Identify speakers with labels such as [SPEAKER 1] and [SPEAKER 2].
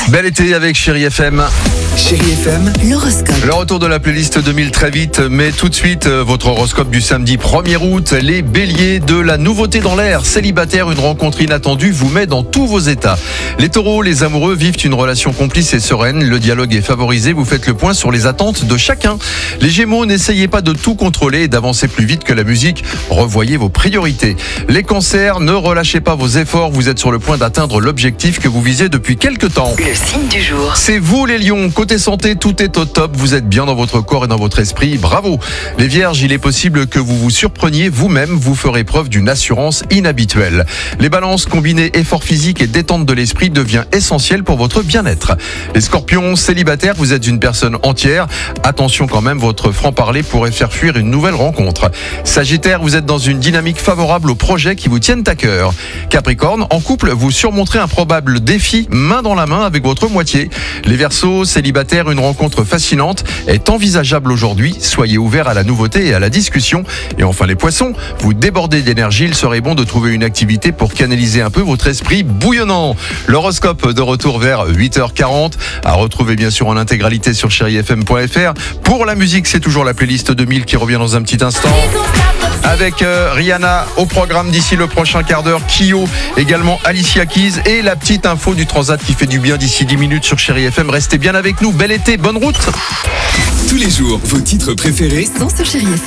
[SPEAKER 1] Bel été avec Chérie FM.
[SPEAKER 2] Chérie FM,
[SPEAKER 3] l'horoscope.
[SPEAKER 1] Le retour de la playlist 2000 très vite, mais tout de suite, votre horoscope du samedi 1er août. Les béliers, de la nouveauté dans l'air. Célibataire, une rencontre inattendue vous met dans tous vos états. Les taureaux, les amoureux vivent une relation complice et sereine. Le dialogue est favorisé, vous faites le point sur les attentes de chacun. Les gémeaux, n'essayez pas de tout contrôler et d'avancer plus vite que la musique. Revoyez vos priorités. Les cancers, ne relâchez pas vos efforts. Vous êtes sur le point d'atteindre l'objectif que vous visez depuis quelques temps.
[SPEAKER 3] Le signe du jour.
[SPEAKER 1] C'est vous les lions, côté santé, tout est au top, vous êtes bien dans votre corps et dans votre esprit, bravo. Les vierges, il est possible que vous vous surpreniez vous-même, vous ferez preuve d'une assurance inhabituelle. Les balances, combiner effort physique et détente de l'esprit devient essentiel pour votre bien-être. Les scorpions, célibataires, vous êtes une personne entière, attention quand même, votre franc-parler pourrait faire fuir une nouvelle rencontre. Sagittaire, vous êtes dans une dynamique favorable aux projets qui vous tiennent à cœur. Capricorne, en couple, vous surmonterez un probable défi main dans la main avec votre moitié. Les Verseaux, célibataires, une rencontre fascinante est envisageable aujourd'hui. Soyez ouverts à la nouveauté et à la discussion. Et enfin les Poissons, vous débordez d'énergie. Il serait bon de trouver une activité pour canaliser un peu votre esprit bouillonnant. L'horoscope de retour vers 8h40. À retrouver bien sûr en intégralité sur chérifm.fr. Pour la musique, c'est toujours la playlist 2000 qui revient dans un petit instant. Avec Rihanna au programme d'ici le prochain quart d'heure, Kyo, également Alicia Keys et la petite info du Transat qui fait du bien d'ici 10 minutes sur Chérie FM. Restez bien avec nous, bel été, bonne route.
[SPEAKER 2] tous les jours, vos titres préférés
[SPEAKER 3] Sont sur Chérie FM.